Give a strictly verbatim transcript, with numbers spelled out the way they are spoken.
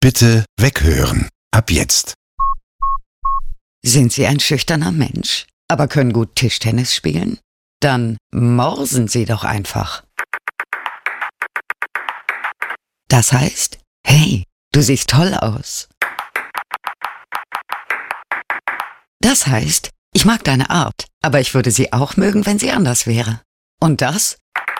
Bitte weghören. Ab jetzt. Sind Sie ein schüchterner Mensch, aber können gut Tischtennis spielen? Dann morsen Sie doch einfach. Das heißt, hey, du siehst toll aus. Das heißt, ich mag deine Art, aber ich würde sie auch mögen, wenn sie anders wäre. Und das?